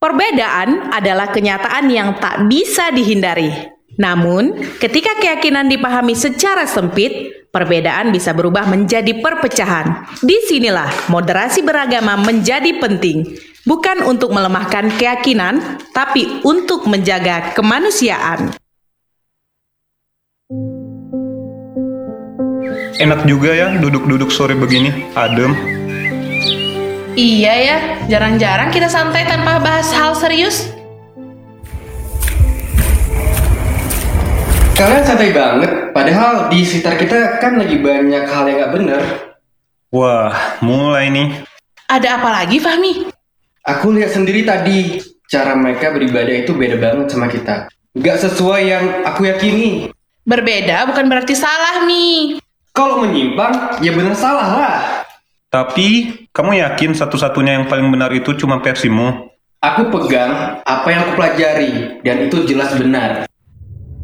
Perbedaan adalah kenyataan yang tak bisa dihindari. Namun, ketika keyakinan dipahami secara sempit, perbedaan bisa berubah menjadi perpecahan. Disinilah moderasi beragama menjadi penting, bukan untuk melemahkan keyakinan, tapi untuk menjaga kemanusiaan. Enak juga ya duduk-duduk sore begini, adem. Iya ya, jarang-jarang kita santai tanpa bahas hal serius. Kalian santai banget, padahal di sekitar kita kan lagi banyak hal yang gak bener. Wah, mulai nih. Ada apa lagi, Fahmi? Aku lihat sendiri tadi, cara mereka beribadah itu beda banget sama kita. Gak sesuai yang aku yakini. Berbeda bukan berarti salah, Mi. Kalau menyimpang, ya bener salah lah. Tapi, kamu yakin satu-satunya yang paling benar itu cuma versimu? Aku pegang apa yang aku pelajari, dan itu jelas benar.